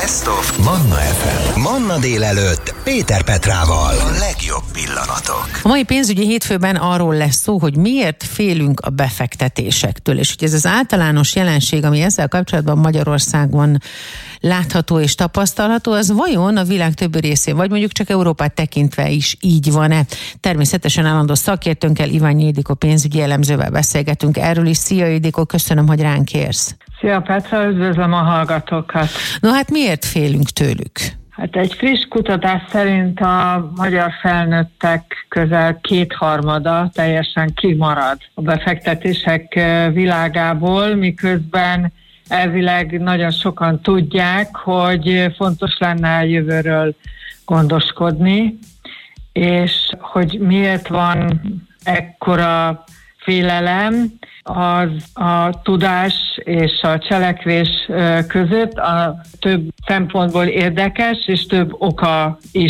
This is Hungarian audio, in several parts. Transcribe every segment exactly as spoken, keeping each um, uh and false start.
Best of Manna ef em. Manna délelőtt Péter Petrával. A legjobb pillanatok. A mai pénzügyi hétfőben arról lesz szó, hogy miért félünk a befektetésektől, és hogy ez az általános jelenség, ami ezzel kapcsolatban Magyarországon látható és tapasztalható, az vajon a világ többi részén, vagy mondjuk csak Európát tekintve is így van-e? Természetesen állandó szakértőnkkel, Iványi Ildikó pénzügyi elemzővel beszélgetünk erről is. Szia Ildikó, köszönöm, hogy ránk érsz. Szia Petra, üdvözlöm a hallgatókat. No hát miért félünk tőlük? Hát egy friss kutatás szerint a magyar felnőttek közel kétharmada teljesen kimarad a befektetések világából, miközben elvileg nagyon sokan tudják, hogy fontos lenne a jövőről gondoskodni, és hogy miért van ekkora félelem, az a tudás és a cselekvés között a több szempontból érdekes, és több oka is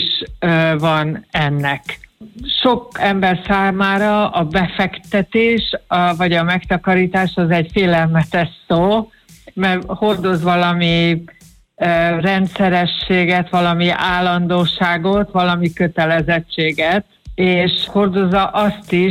van ennek. Sok ember számára a befektetés a, vagy a megtakarítás az egy félelmetes szó, mert hordoz valami e, rendszerességet, valami állandóságot, valami kötelezettséget, és hordozza azt is,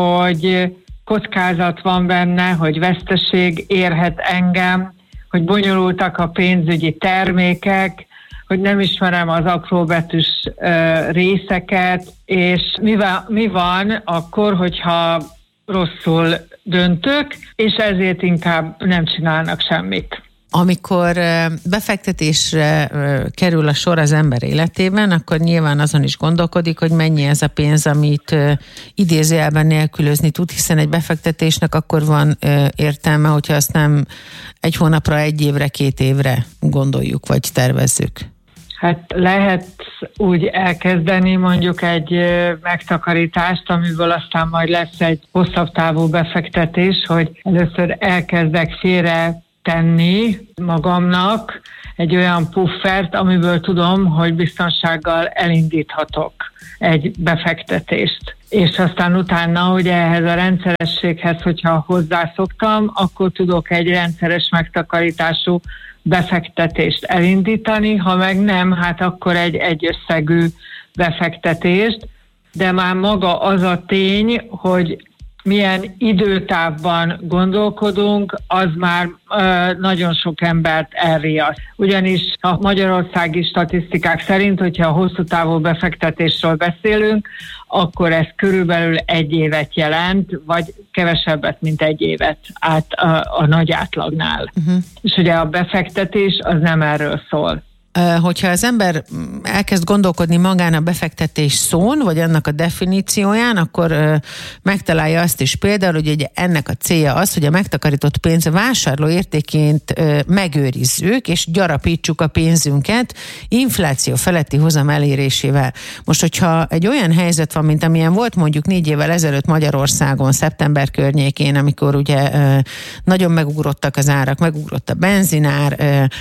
hogy kockázat van benne, hogy veszteség érhet engem, hogy bonyolultak a pénzügyi termékek, hogy nem ismerem az apróbetűs uh, részeket, és mi van, mi van akkor, hogyha rosszul döntök, és ezért inkább nem csinálnak semmit. Amikor befektetésre kerül a sor az ember életében, akkor nyilván azon is gondolkodik, hogy mennyi ez a pénz, amit idézőjelben nélkülözni tud, hiszen egy befektetésnek akkor van értelme, hogyha azt nem egy hónapra, egy évre, két évre gondoljuk, vagy tervezzük. Hát lehet úgy elkezdeni mondjuk egy megtakarítást, amiből aztán majd lesz egy hosszabb távú befektetés, hogy először elkezdek félre tenni magamnak egy olyan puffert, amiből tudom, hogy biztonsággal elindíthatok egy befektetést. És aztán utána ugye ehhez a rendszerességhez, hogyha hozzászoktam, akkor tudok egy rendszeres megtakarítású befektetést elindítani, ha meg nem, hát akkor egy egyösszegű befektetést, de már maga az a tény, hogy milyen időtávban gondolkodunk, az már ö, nagyon sok embert elriaszt. Ugyanis a magyarországi statisztikák szerint, hogyha a hosszú távú befektetésről beszélünk, akkor ez körülbelül egy évet jelent, vagy kevesebbet, mint egy évet át a, a nagy átlagnál. Uh-huh. És ugye a befektetés az nem erről szól. Hogyha az ember elkezd gondolkodni magán a befektetés szón, vagy annak a definícióján, akkor megtalálja azt is például, hogy ugye ennek a célja az, hogy a megtakarított pénz vásárló értéként megőrizzük, és gyarapítsuk a pénzünket infláció feletti hozam elérésével. Most, hogyha egy olyan helyzet van, mint amilyen volt mondjuk négy évvel ezelőtt Magyarországon, szeptember környékén, amikor ugye nagyon megugrottak az árak, megugrott a benzinár,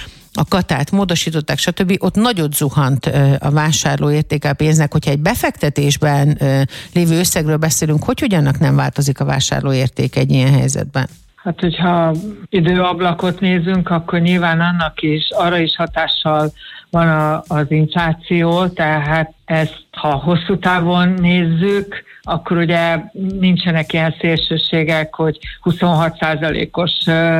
a katát módosították, stb. Ott nagyot zuhant a vásárló értéke a pénznek, hogyha egy befektetésben lévő összegről beszélünk, hogy hogyannak nem változik a vásárló értéke egy ilyen helyzetben? Hát, hogyha időablakot nézünk, akkor nyilván annak is, arra is hatással van a, az infláció, tehát ezt, ha hosszú távon nézzük, akkor ugye nincsenek ilyen szélsőségek, hogy huszonhat százalékos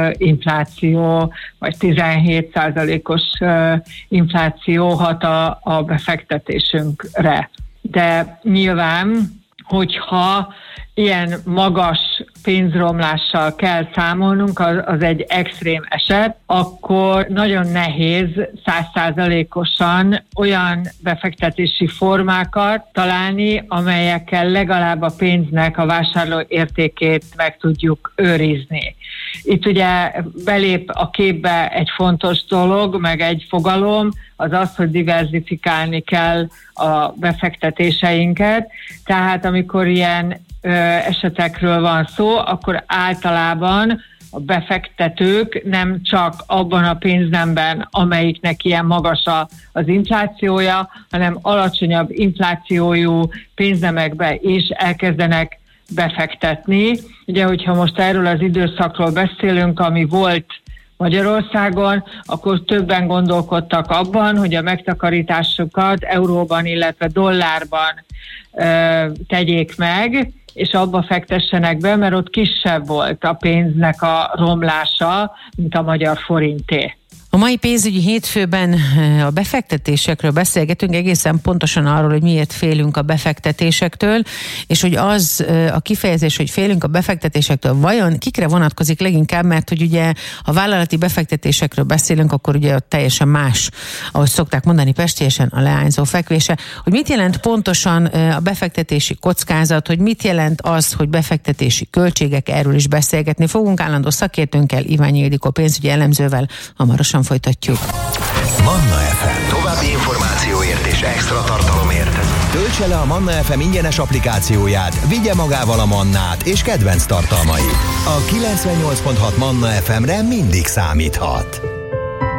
infláció, vagy tizenhét százalékos infláció hat a, a befektetésünkre. De nyilván, hogyha ilyen magas pénzromlással kell számolnunk, az, az egy extrém eset, akkor nagyon nehéz száz százalékosan olyan befektetési formákat találni, amelyekkel legalább a pénznek a vásárló értékét meg tudjuk őrizni. Itt ugye belép a képbe egy fontos dolog, meg egy fogalom, az az, hogy diverzifikálni kell a befektetéseinket, tehát amikor ilyen ö, esetekről van szó, akkor általában a befektetők nem csak abban a pénznemben, amelyiknek ilyen magas az inflációja, hanem alacsonyabb inflációjú pénznemekbe is elkezdenek befektetni. Ugye, hogyha most erről az időszakról beszélünk, ami volt Magyarországon, akkor többen gondolkodtak abban, hogy a megtakarításukat euróban, illetve dollárban ö, tegyék meg, és abba fektessenek be, mert ott kisebb volt a pénznek a romlása, mint a magyar forinté. A mai pénzügyi hétfőben a befektetésekről beszélgetünk, egészen pontosan arról, hogy miért félünk a befektetésektől, és hogy az a kifejezés, hogy félünk a befektetésektől, vajon kikre vonatkozik leginkább, mert hogy ugye a vállalati befektetésekről beszélünk, akkor ugye teljesen más, ahogy szokták mondani pestélyesen, a leányzó fekvése, hogy mit jelent pontosan a befektetési kockázat, hogy mit jelent az, hogy befektetési költségek, erről is beszélgetni fogunk állandó szakértőnkkel, Iványi Ildikó pénzügyi elemzővel, hamarosan folytatjuk. Manna ef em. További információért és extra tartalomért töltse le a Manna ef em ingyenes applikációját, vigye magával a Mannát és kedvenc tartalmait. A kilencvennyolc pont hat Manna ef emre mindig számíthat.